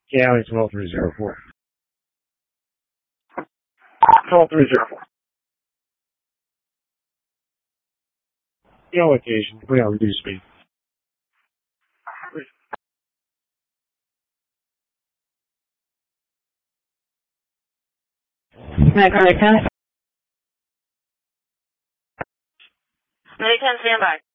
County 12304. 12304. Your location, put on reduced speed. Medic 10, stand by.